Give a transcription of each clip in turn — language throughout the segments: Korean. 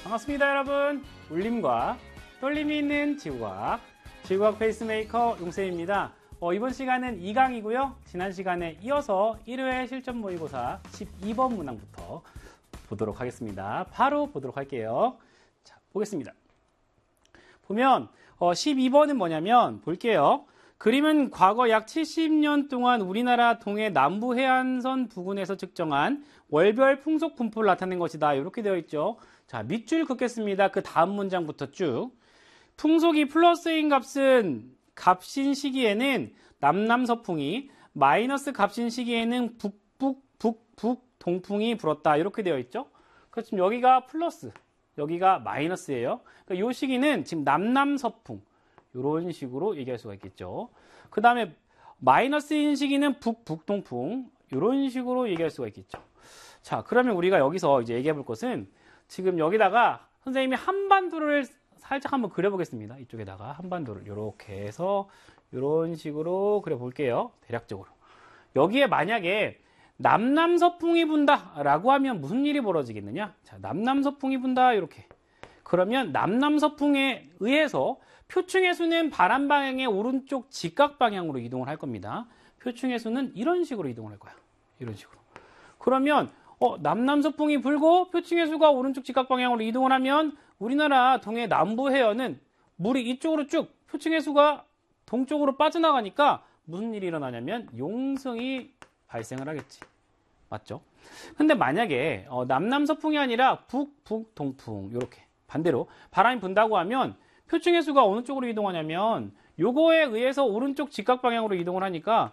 반갑습니다, 여러분. 울림과 떨림이 있는 지구과학 페이스메이커 용쌤입니다. 이번 시간은 2강이고요. 지난 시간에 이어서 1회 실전 모의고사 12번 문항부터 보도록 하겠습니다. 바로 보도록 할게요. 자, 보겠습니다. 보면 12번은 뭐냐면 볼게요. 그림은 과거 약 70년 동안 우리나라 동해 남부 해안선 부근에서 측정한 월별 풍속 분포를 나타낸 것이다. 이렇게 되어 있죠. 자, 밑줄 긋겠습니다. 그 다음 문장부터 쭉. 풍속이 플러스인 값인 시기에는 남남서풍이, 마이너스 값인 시기에는 북북 동풍이 불었다. 이렇게 되어 있죠. 그래서 지금 여기가 플러스, 여기가 마이너스예요. 그러니까 이 시기는 지금 남남서풍. 이런 식으로 얘기할 수가 있겠죠. 그 다음에 마이너스인 시기는 북동풍. 이런 식으로 얘기할 수가 있겠죠. 자, 그러면 우리가 여기서 이제 얘기해 볼 것은 지금 여기다가 선생님이 한반도를 살짝 한번 그려보겠습니다. 이쪽에다가 한반도를 이렇게 해서 이런 식으로 그려볼게요. 대략적으로. 여기에 만약에 남남서풍이 분다라고 하면 무슨 일이 벌어지겠느냐? 자, 남남서풍이 분다 이렇게. 그러면 남남서풍에 의해서 표층의 수는 바람 방향의 오른쪽 직각 방향으로 이동을 할 겁니다. 표층의 수는 이런 식으로 이동을 할 거야. 이런 식으로. 그러면 남남서풍이 불고 표층의 수가 오른쪽 직각 방향으로 이동을 하면 우리나라 동해 남부 해안은 물이 이쪽으로 쭉 표층의 수가 동쪽으로 빠져나가니까 무슨 일이 일어나냐면 용성이 발생을 하겠지. 맞죠? 근데 만약에 남남서풍이 아니라 북동풍 이렇게 반대로 바람이 분다고 하면 표층의 수가 어느 쪽으로 이동하냐면 요거에 의해서 오른쪽 직각 방향으로 이동을 하니까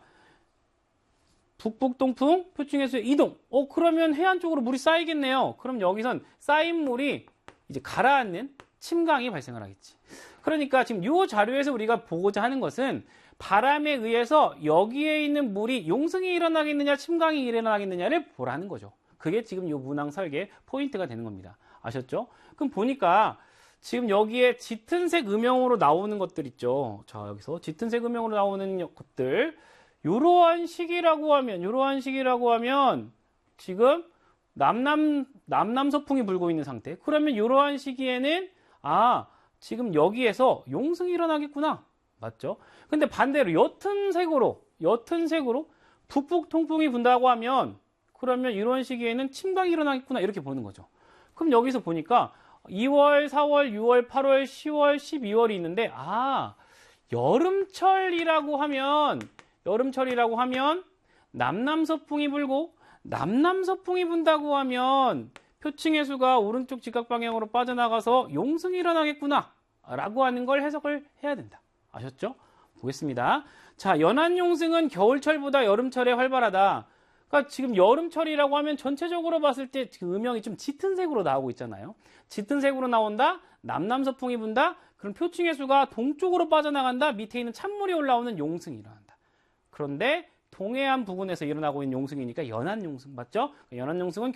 북동풍 표층의 수 이동. 그러면 해안 쪽으로 물이 쌓이겠네요. 그럼 여기선 쌓인 물이 이제 가라앉는 침강이 발생을 하겠지. 그러니까 지금 이 자료에서 우리가 보고자 하는 것은 바람에 의해서 여기에 있는 물이 용성이 일어나겠느냐 침강이 일어나겠느냐를 보라는 거죠. 그게 지금 이 문항 설계 포인트가 되는 겁니다. 아셨죠? 그럼 보니까 지금 여기에 짙은색 음영으로 나오는 것들 있죠. 자, 여기서 짙은색 음영으로 나오는 것들 이러한 시기라고 하면 지금 남남서풍이 불고 있는 상태. 그러면 이러한 시기에는 지금 여기에서 용성이 일어나겠구나. 맞죠? 근데 반대로 옅은 색으로 북동풍이 분다고 하면 그러면 이런 시기에는 침강이 일어나겠구나. 이렇게 보는 거죠. 그럼 여기서 보니까 2월, 4월, 6월, 8월, 10월, 12월이 있는데 여름철이라고 하면 남남서풍이 불고 남남서풍이 분다고 하면 표층의 수가 오른쪽 직각 방향으로 빠져나가서 용성이 일어나겠구나 라고 하는 걸 해석을 해야 된다. 아셨죠? 보겠습니다. 자, 연안용승은 겨울철보다 여름철에 활발하다. 그러니까 지금 여름철이라고 하면 전체적으로 봤을 때 지금 음영이 좀 짙은 색으로 나오고 있잖아요. 짙은 색으로 나온다. 남남서풍이 분다. 그럼 표층의 수가 동쪽으로 빠져나간다. 밑에 있는 찬물이 올라오는 용승이 일어난다. 그런데 동해안 부근에서 일어나고 있는 용승이니까 연안용승 맞죠? 연안용승은